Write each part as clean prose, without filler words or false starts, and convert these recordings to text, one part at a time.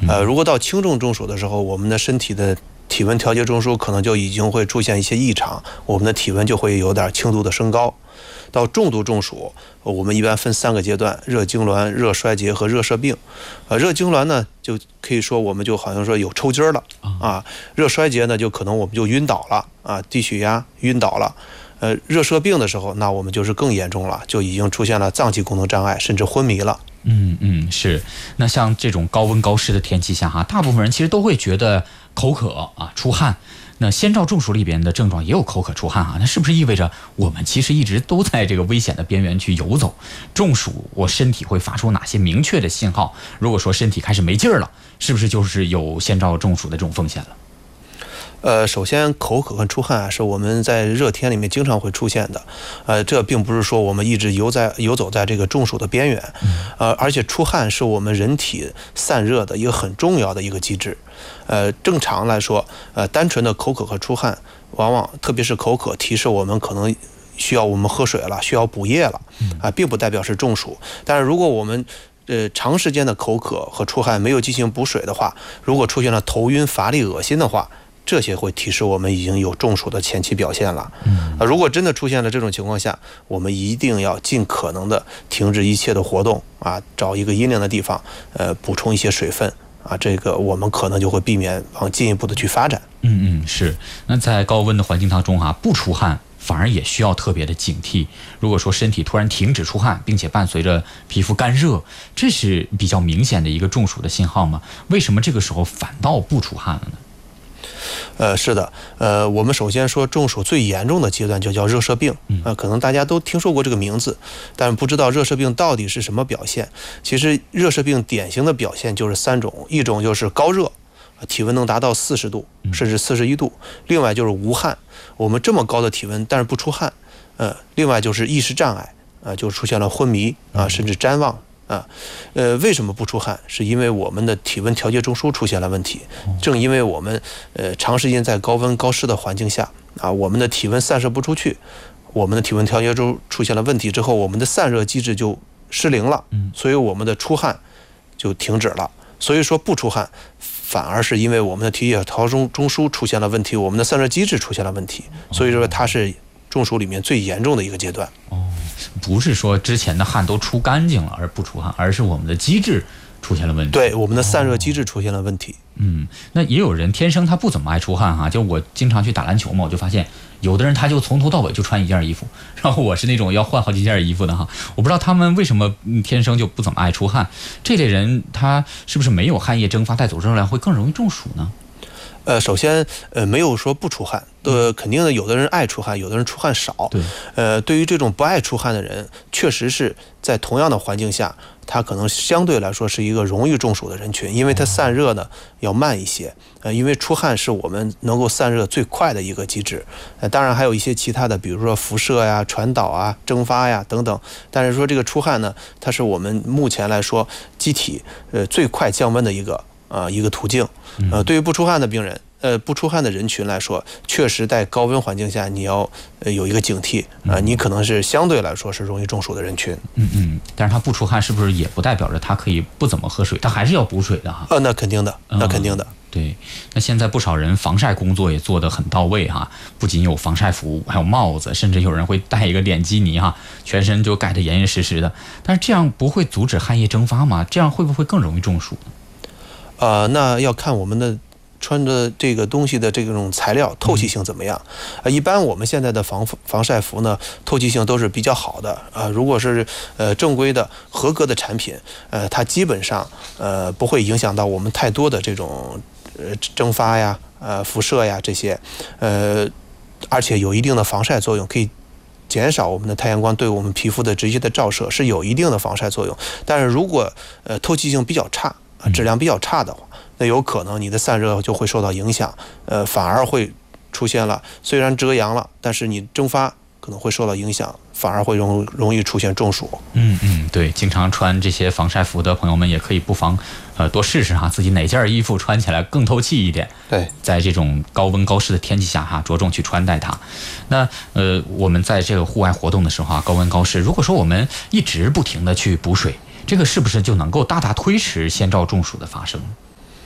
如果到轻重中暑的时候，我们的身体的体温调节中枢可能就已经会出现一些异常，我们的体温就会有点轻度的升高。到重度中暑，我们一般分3个阶段：热痉挛、热衰竭和热射病。热痉挛呢，就可以说我们就好像说有抽筋了啊；热衰竭呢，就可能我们就晕倒了啊，低血压晕倒了。热射病的时候，那我们就是更严重了，就已经出现了脏器功能障碍，甚至昏迷了。 是。那像这种高温高湿的天气下大部分人其实都会觉得口渴出汗。那先兆中暑里边的症状也有口渴出汗那是不是意味着我们其实一直都在这个危险的边缘去游走？中暑我身体会发出哪些明确的信号？如果说身体开始没劲儿了，是不是就是有先兆中暑的这种风险了？ 首先口渴和出汗是我们在热天里面经常会出现的，这并不是说我们一直游走在这个中暑的边缘，而且出汗是我们人体散热的一个很重要的一个机制。正常来说，单纯的口渴和出汗，往往特别是口渴提示我们可能需要我们喝水了，需要补液了，并不代表是中暑。但是如果我们长时间的口渴和出汗没有进行补水的话，如果出现了头晕、乏力、恶心的话，这些会提示我们已经有中暑的前期表现了。如果真的出现了这种情况下，我们一定要尽可能的停止一切的活动找一个阴凉的地方，补充一些水分这个我们可能就会避免往进一步的去发展。 是。那在高温的环境当中不出汗反而也需要特别的警惕。如果说身体突然停止出汗，并且伴随着皮肤干热，这是比较明显的一个中暑的信号吗？为什么这个时候反倒不出汗了呢？ 是的，我们首先说中暑最严重的阶段就叫热射病，可能大家都听说过这个名字，但是不知道热射病到底是什么表现。其实热射病典型的表现就是3种，一种就是高热，体温能达到40度甚至41度，另外就是无汗，我们这么高的体温但是不出汗，另外就是意识障碍，就出现了昏迷甚至谵妄。为什么不出汗？是因为我们的体温调节中枢出现了问题。正因为我们长时间在高温高湿的环境下我们的体温散射不出去，我们的体温调节中出现了问题之后，我们的散热机制就失灵了，所以我们的出汗就停止了。所以说不出汗反而是因为我们的体液调节中枢出现了问题，我们的散热机制出现了问题，所以说它是中暑里面最严重的一个阶段。 不是说之前的汗都出干净了而不出汗，而是我们的机制出现了问题。 对，我们的散热机制出现了问题。 那也有人天生他不怎么爱出汗就我经常去打篮球嘛，我就发现有的人他就从头到尾就穿一件衣服，然后我是那种要换好几件衣服的我不知道他们为什么天生就不怎么爱出汗。这类人他是不是没有汗液蒸发带走热量会更容易中暑呢？ 首先没有说不出汗，肯定的，有的人爱出汗，有的人出汗少。对于这种不爱出汗的人，确实是在同样的环境下，他可能相对来说是一个容易中暑的人群，因为他散热呢要慢一些。因为出汗是我们能够散热最快的一个机制。当然还有一些其他的，比如说辐射呀、传导蒸发呀等等。但是说这个出汗呢，它是我们目前来说机体最快降温的一个途径。对于不出汗的病人，不出汗的人群来说，确实在高温环境下你要有一个警惕你可能是相对来说是容易中暑的人群。 但是他不出汗是不是也不代表着他可以不怎么喝水？他还是要补水的那肯定的，那肯定的。 对，那现在不少人防晒工作也做得很到位不仅有防晒服，还有帽子，甚至有人会戴一个脸基尼全身就盖得严严实实的。但是这样不会阻止汗液蒸发吗？这样会不会更容易中暑呢？ 那要看我们的穿着这个东西的这种材料透气性怎么样。一般我们现在的防晒服呢，透气性都是比较好的如果是正规的合格的产品，它基本上不会影响到我们太多的这种蒸发呀、辐射呀这些，而且有一定的防晒作用，可以减少我们的太阳光对我们皮肤的直接的照射，是有一定的防晒作用。但是如果透气性比较差，质量比较差的话，那有可能你的散热就会受到影响，反而会出现了虽然遮阳了，但是你蒸发可能会受到影响，反而会容易出现中暑。 对，经常穿这些防晒服的朋友们也可以不妨多试试自己哪件衣服穿起来更透气一点。 对， 在这种高温高湿的天气下着重去穿戴它。那我们在这个户外活动的时候高温高湿，如果说我们一直不停的去补水，这个是不是就能够大大推迟先兆中暑的发生？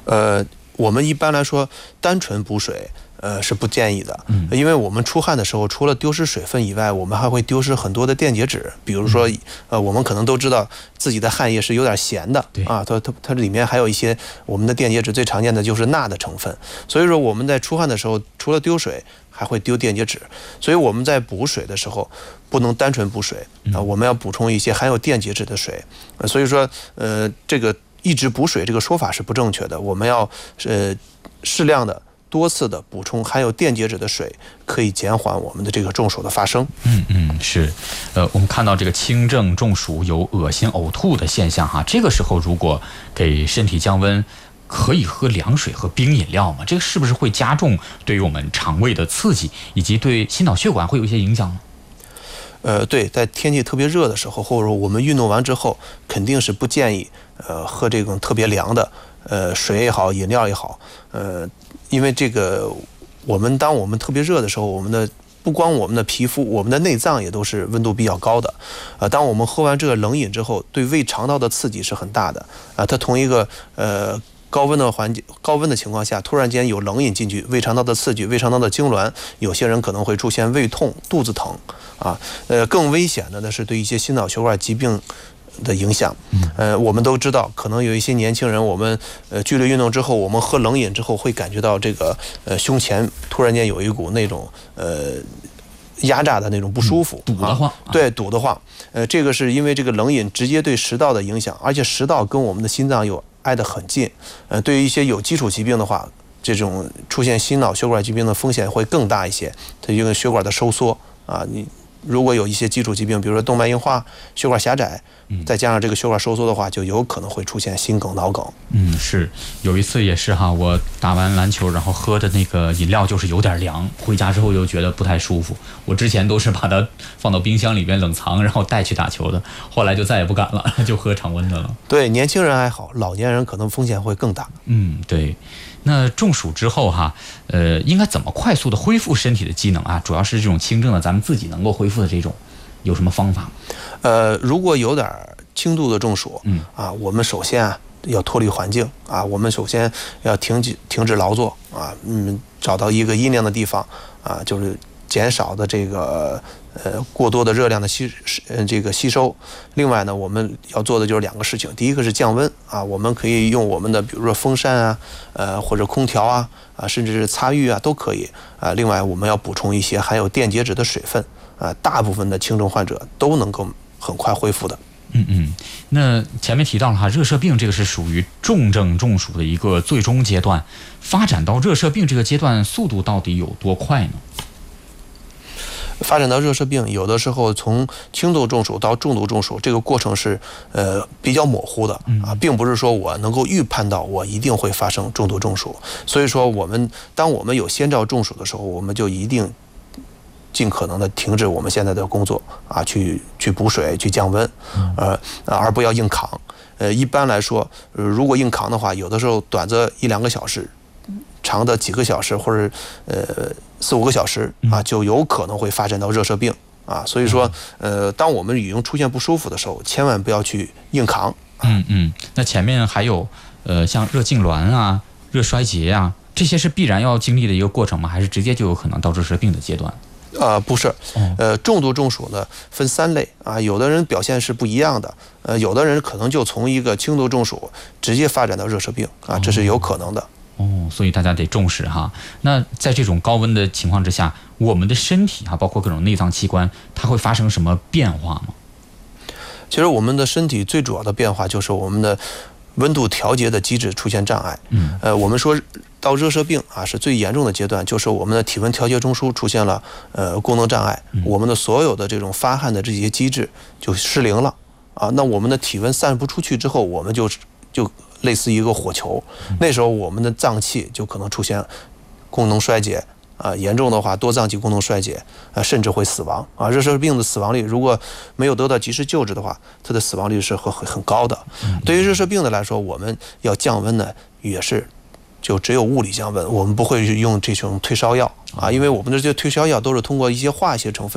我们一般来说单纯补水是不建议的，因为我们出汗的时候，除了丢失水分以外，我们还会丢失很多的电解质。比如说，我们可能都知道自己的汗液是有点咸的啊，它里面还有一些我们的电解质，最常见的就是钠的成分。所以说我们在出汗的时候，除了丢水，还会丢电解质。所以我们在补水的时候，不能单纯补水啊，我们要补充一些含有电解质的水。所以说，这个一直补水这个说法是不正确的，我们要适量的。多次的补充含有电解质的水，可以减缓我们的这个中暑的发生。 是，我们看到这个轻症中暑有恶心呕吐的现象哈，这个时候如果给身体降温，可以喝凉水和冰饮料吗？这个是不是会加重对于我们肠胃的刺激，以及对心脑血管会有一些影响呢？ 对，在天气特别热的时候，或者我们运动完之后，肯定是不建议喝这种特别凉的水也好，饮料也好，因为这个当我们特别热的时候，我们的不光我们的皮肤，我们的内脏也都是温度比较高的。当我们喝完这个冷饮之后，对胃肠道的刺激是很大的它同一个高温的情况下，突然间有冷饮进去，胃肠道的刺激，胃肠道的痉挛，有些人可能会出现胃痛、肚子疼啊。更危险的呢是对一些心脑血管疾病的影响。我们都知道，可能有一些年轻人，我们剧烈运动之后，我们喝冷饮之后，会感觉到这个胸前突然间有一股那种压榨的那种不舒服， 堵得慌。 对，堵得慌。这个是因为这个冷饮直接对食道的影响，而且食道跟我们的心脏又挨得很近。对于一些有基础疾病的话，这种出现心脑血管疾病的风险会更大一些。它因为血管的收缩啊，你如果有一些基础疾病，比如说动脉硬化、血管狭窄，再加上这个血管收缩的话，就有可能会出现心梗、脑梗。 是有一次也是哈，我打完篮球，然后喝的那个饮料就是有点凉，回家之后又觉得不太舒服。我之前都是把它放到冰箱里边冷藏，然后带去打球的，后来就再也不敢了，就喝常温的了。 对，年轻人还好，老年人可能风险会更大。 对。那中暑之后哈，应该怎么快速的恢复身体的机能啊？主要是这种轻症的，咱们自己能够恢复的这种，有什么方法？ 如果有点轻度的中暑，我们首先要脱离环境啊，我们首先要停止劳作啊，找到一个阴凉的地方啊，就是减少的这个过多的热量的吸收。另外呢，我们要做的就是两个事情，第一个是降温啊，我们可以用我们的比如说风扇或者空调甚至是擦浴都可以啊。另外我们要补充一些含有电解质的水分大部分的轻症患者都能够很快恢复的。 那前面提到了哈，热射病这个是属于重症中暑的一个最终阶段，发展到热射病这个阶段速度到底有多快呢？ 发展到热射病，有的时候从轻度中暑到重度中暑，这个过程是比较模糊的并不是说我能够预判到我一定会发生重度中暑。所以说当我们有先兆中暑的时候，我们就一定尽可能的停止我们现在的工作去补水、去降温，而不要硬扛。一般来说，如果硬扛的话，有的时候短则1-2个小时，长的几个小时或者4-5个小时就有可能会发展到热射病所以说当我们已经出现不舒服的时候，千万不要去硬扛。 那前面还有像热痉挛热衰竭这些是必然要经历的一个过程吗？还是直接就有可能到热射病的阶段？ 不是，重度中暑呢分3类有的人表现是不一样的，有的人可能就从一个轻度中暑直接发展到热射病这是有可能的。 所以大家得重视哈。那在这种高温的情况之下，我们的身体包括各种内脏器官，它会发生什么变化吗？ 其实我们的身体最主要的变化就是我们的温度调节的机制出现障碍。我们说到热射病是最严重的阶段，就是我们的体温调节中枢出现了功能障碍，我们的所有的这种发汗的这些机制就失灵了那我们的体温散不出去之后，我们就类似一个火球，那时候我们的脏器就可能出现功能衰竭严重的话多脏器功能衰竭甚至会死亡热射病的死亡率如果没有得到及时救治的话，它的死亡率是很高的。对于热射病的来说，我们要降温呢，也是就只有物理降温，我们不会用这种退烧药因为我们的这些退烧药都是通过一些化学成分去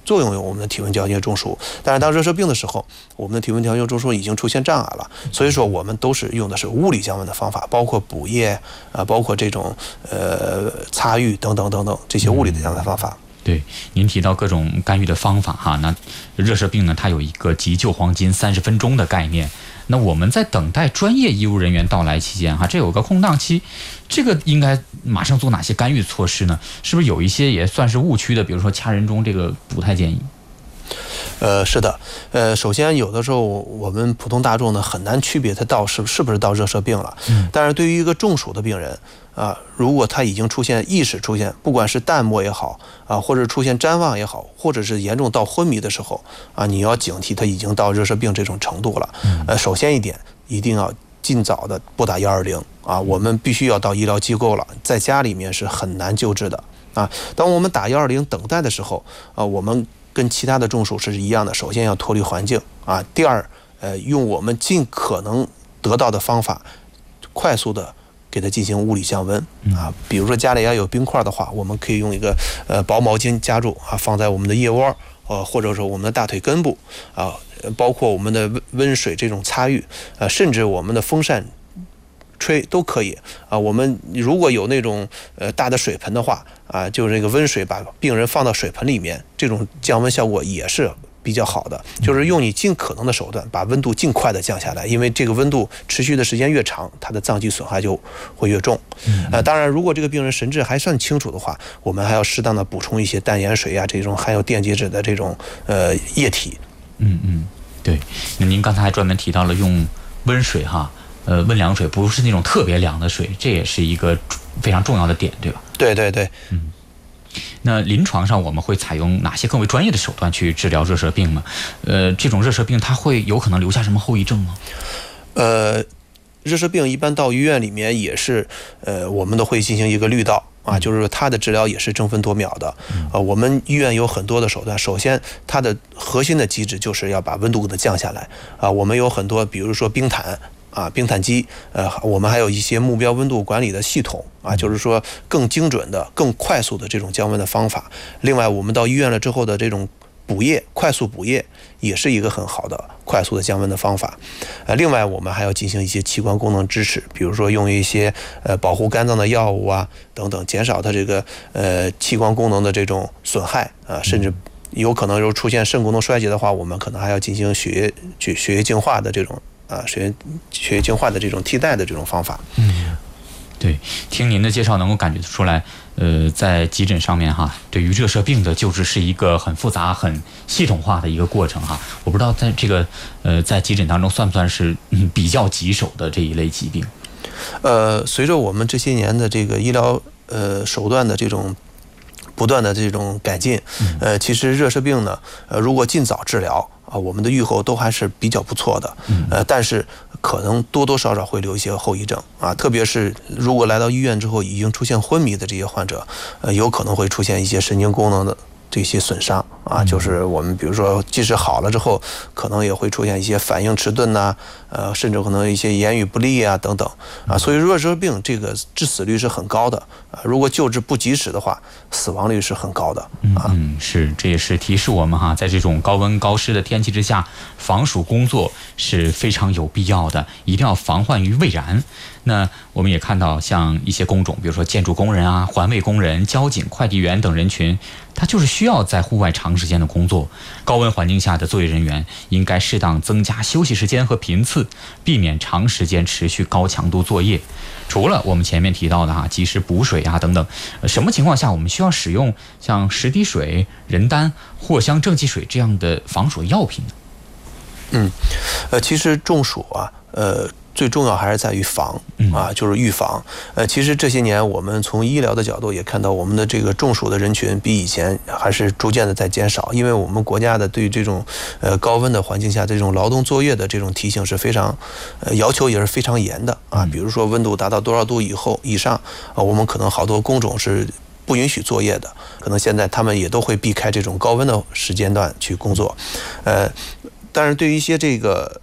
作用于我们的体温调节中暑。但是当热射病的时候，我们的体温调节中枢已经出现障碍了，所以说我们都是用的是物理降温的方法，包括补液包括这种擦浴等等等等这些物理的降温方法。 对，您提到各种干预的方法哈，那热射病呢，它有一个急救黄金30分钟的概念。那我们在等待专业医务人员到来期间哈，这有个空档期，这个应该马上做哪些干预措施呢？是不是有一些也算是误区的？比如说掐人中这个不太建议。 是的，首先有的时候我们普通大众呢很难区别它是不是到热射病了。但是对于一个中暑的病人如果他已经意识出现，不管是淡漠也好或者出现谵妄也好，或者是严重到昏迷的时候你要警惕他已经到热射病这种程度了。首先一点，一定要尽早的拨打120我们必须要到医疗机构了，在家里面是很难救治的当我们打120等待的时候我们跟其他的中暑是一样的，首先要脱离环境第二用我们尽可能得到的方法，快速的给它进行物理降温比如说家里要有冰块的话，我们可以用一个薄毛巾夹住放在我们的腋窝或者说我们的大腿根部包括我们的温水这种擦浴甚至我们的风扇吹都可以我们如果有那种大的水盆的话就是这个温水把病人放到水盆里面，这种降温效果也是比较好的，就是用你尽可能的手段把温度尽快的降下来，因为这个温度持续的时间越长，它的脏器损害就会越重。当然，如果这个病人神志还算清楚的话，我们还要适当的补充一些淡盐水这种含有电解质的这种液体。 对。那您刚才还专门提到了用温水温凉水，不是那种特别凉的水，这也是一个非常重要的点，对吧？ 对对对。 那临床上我们会采用哪些更为专业的手段去治疗热射病呢？这种热射病它会有可能留下什么后遗症吗？ 热射病一般到医院里面也是我们都会进行一个滤道就是说它的治疗也是争分夺秒的我们医院有很多的手段，首先它的核心的机制就是要把温度给它降下来我们有很多比如说冰毯机我们还有一些目标温度管理的系统就是说更精准的更快速的这种降温的方法。另外我们到医院了之后的这种快速补液也是一个很好的快速的降温的方法另外我们还要进行一些器官功能支持，比如说用一些保护肝脏的药物等等，减少它这个器官功能的这种损害甚至有可能出现肾功能衰竭的话，我们可能还要进行血液净化的这种血液净化的这种替代的这种方法。 对，听您的介绍能够感觉出来，在急诊上面对于热射病的救治是一个很复杂、很系统化的一个过程我不知道在这个在急诊当中算不算是比较棘手的这一类疾病？ 随着我们这些年的这个医疗手段的这种不断的这种改进，其实热射病呢，如果尽早治疗我们的预后都还是比较不错的，但是可能多多少少会留一些后遗症特别是如果来到医院之后已经出现昏迷的这些患者，有可能会出现一些神经功能的这些损伤就是我们比如说即使好了之后，可能也会出现一些反应迟钝甚至可能一些言语不利等等所以热射病这个致死率是很高的如果救治不及时的话，死亡率是很高的是，这也是提示我们在这种高温高湿的天气之下，防暑工作是非常有必要的，一定要防患于未然。那我们也看到像一些工种，比如说建筑工人环卫工人、交警、快递员等人群，他就是需要在户外长时间的工作，高温环境下的作业人员应该适当增加休息时间和频次，避免长时间持续高强度作业。除了我们前面提到的及时补水等等，什么情况下我们需要使用像十滴水、人丹、藿香正气水这样的防暑药品呢？ 其实中暑最重要还是在于防就是预防。其实这些年我们从医疗的角度也看到，我们的这个中暑的人群比以前还是逐渐的在减少，因为我们国家的对于这种高温的环境下这种劳动作业的这种提醒是非常要求也是非常严的比如说温度达到多少度以上我们可能好多工种是不允许作业的，可能现在他们也都会避开这种高温的时间段去工作。但是对于一些这个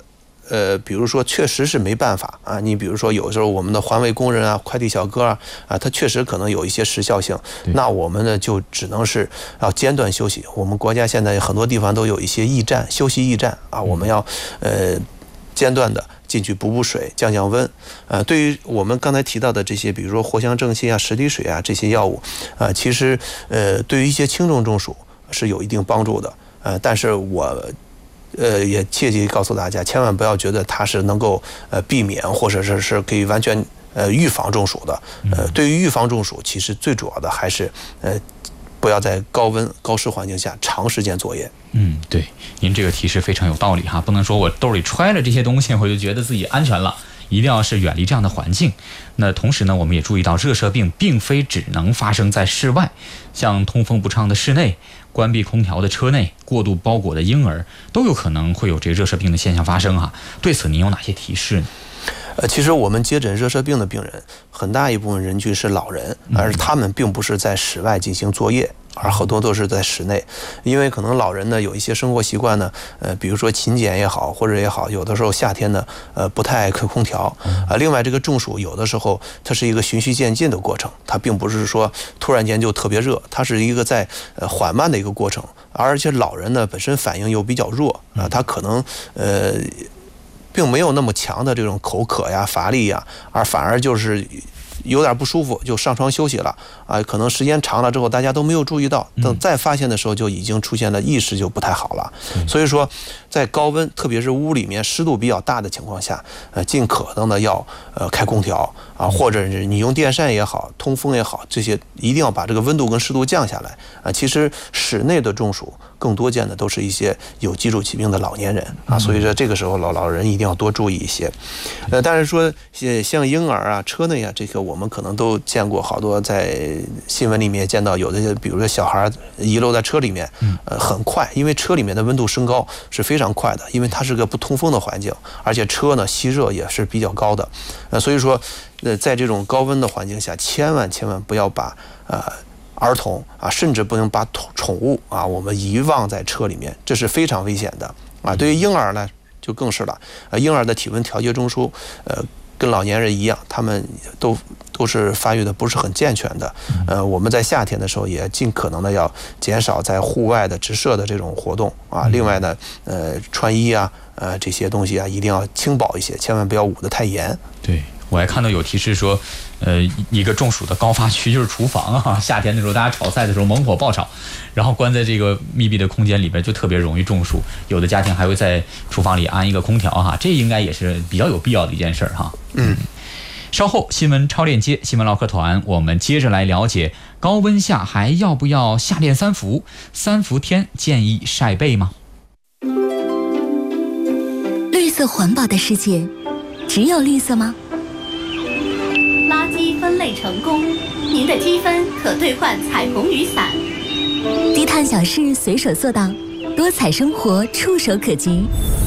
比如说确实是没办法啊，你比如说有时候我们的环卫工人啊、快递小哥啊，他确实可能有一些时效性，那我们呢就只能是要间断休息。我们国家现在很多地方都有一些驿站、休息驿站啊，我们要间断的进去补水、降降温。对于我们刚才提到的这些，比如说藿香正气啊、十里水啊这些药物其实对于一些轻中中暑是有一定帮助的。但是我也切记告诉大家，千万不要觉得它是能够避免或者是可以完全预防中暑的。对于预防中暑，其实最主要的还是不要在高温高湿环境下长时间作业。 对，您这个提示非常有道理哈，不能说我兜里揣了这些东西我就觉得自己安全了，一定要是远离这样的环境。那同时呢，我们也注意到热射病并非只能发生在室外，像通风不畅的室内、关闭空调的车内、过度包裹的婴儿都有可能会有这热射病的现象发生哈。对此您有哪些提示呢？ 其实我们接诊热射病的病人，很大一部分人群是老人，而他们并不是在室外进行作业，而很多都是在室内。因为可能老人呢有一些生活习惯呢，比如说勤俭也好，或者也好，有的时候夏天呢，不太爱开空调。另外这个中暑有的时候它是一个循序渐进的过程，它并不是说突然间就特别热，它是一个在缓慢的一个过程。而且老人呢本身反应又比较弱啊，他可能并没有那么强的这种口渴呀、乏力呀，而反而就是有点不舒服就上床休息了啊，可能时间长了之后大家都没有注意到，等再发现的时候就已经出现了意识就不太好了。所以说在高温特别是屋里面湿度比较大的情况下，尽可能的要开空调啊，或者是你用电扇也好、通风也好，这些一定要把这个温度跟湿度降下来啊。其实室内的中暑更多见的都是一些有基础疾病的老年人啊，所以说这个时候老人一定要多注意一些。但是说像婴儿啊、车内啊，这个我们可能都见过好多，在新闻里面见到有的，比如说小孩遗漏在车里面，很快，因为车里面的温度升高是非常快的，因为它是个不通风的环境，而且车呢吸热也是比较高的，所以说在这种高温的环境下，千万不要把儿童啊，甚至不能把宠物啊，我们遗忘在车里面，这是非常危险的啊。对于婴儿呢，就更是了。婴儿的体温调节中枢，跟老年人一样，他们都是发育的不是很健全的。我们在夏天的时候也尽可能的要减少在户外的直射的这种活动啊。另外呢，穿衣啊，这些东西啊，一定要轻薄一些，千万不要捂得太严。 对。我还看到有提示说，一个中暑的高发区就是厨房啊。夏天的时候，大家炒菜的时候猛火爆炒，然后关在这个密闭的空间里边，就特别容易中暑。有的家庭还会在厨房里安一个空调哈，这应该也是比较有必要的一件事哈。稍后新闻超链接，新闻唠嗑团，我们接着来了解高温下还要不要夏练三伏？3伏天建议晒被吗？ 绿色环保的世界，只有绿色吗？ 垃圾分类成功，您的积分可兑换彩虹雨伞。 低碳小事随手做到，多彩生活触手可及。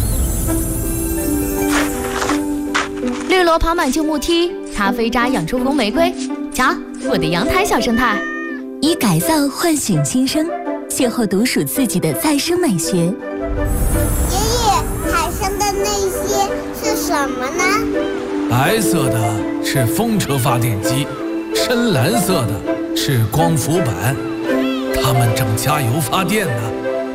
绿萝跑满旧木梯，咖啡渣养出红玫瑰。瞧，我的阳台小生态。 以改造唤醒新生，邂逅独属自己的再生美学。 爷爷，海上的那些是什么呢？ 白色的是风车发电机，深蓝色的是光伏板，它们正加油发电呢。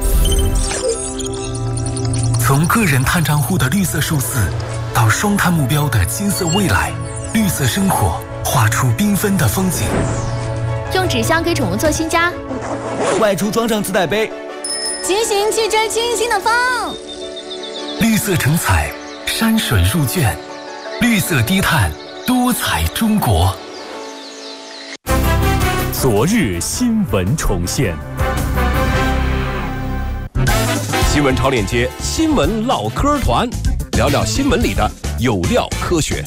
从个人碳账户的绿色数字，到双碳目标的金色未来，绿色生活画出缤纷的风景。 用纸箱给宠物做新家， 外出装上自带杯， 骑行去追清新的风。 绿色成彩，山水入卷。绿色低碳，多彩中国。 昨日新闻重现， 新闻超链接，新闻唠嗑团，聊聊新闻里的有料科学。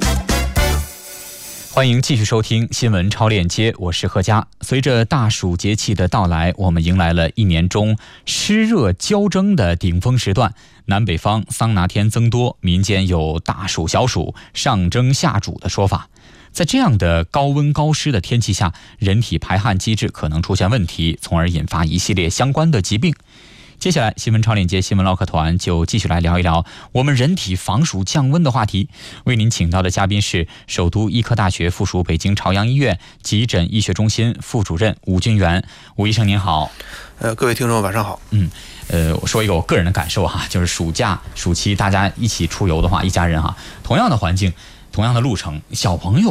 欢迎继续收听新闻超链接，我是何佳。随着大暑节气的到来，我们迎来了一年中湿热交争的顶峰时段。南北方桑拿天增多，民间有大暑小暑、上蒸下煮的说法。在这样的高温高湿的天气下，人体排汗机制可能出现问题，从而引发一系列相关的疾病。 接下来新闻超链接新闻唠嗑团就继续来聊一聊我们人体防暑降温的话题。为您请到的嘉宾是首都医科大学附属北京朝阳医院急诊医学中心副主任吴军元。吴医生您好。 各位听众晚上好。 我说一个我个人的感受哈，就是暑期大家一起出游的话，一家人哈，同样的环境同样的路程，小朋友